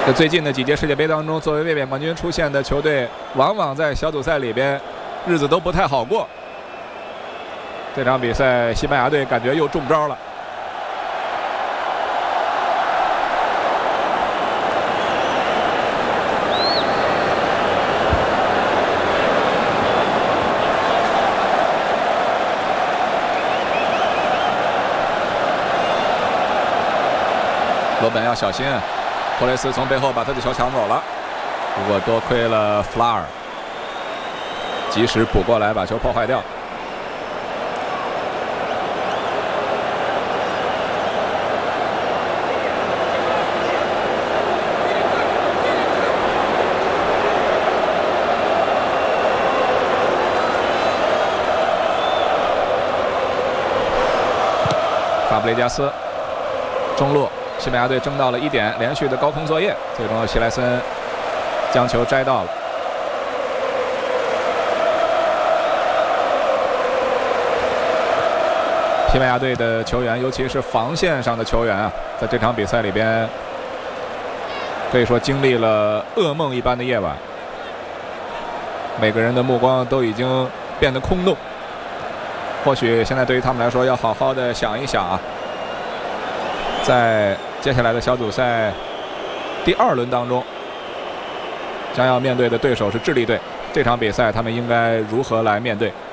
最近的几届世界杯当中，作为卫冕冠军出现的球队，往往在小组赛里边日子都不太好过。这场比赛，西班牙队感觉又中招了。罗本要小心，托雷斯从背后把他的球抢走了，不过多亏了弗拉尔及时补过来，把球破坏掉。法布雷加斯中路。西班牙队争到了1点，连续的高空作业，最终希莱森将球摘到了。西班牙队的球员，尤其是防线上的球员啊，在这场比赛里边可以说经历了噩梦一般的夜晚，每个人的目光都已经变得空洞。或许现在对于他们来说，要好好的想一想啊，在接下来的小组赛第2轮当中，将要面对的对手是智利队。这场比赛他们应该如何来面对？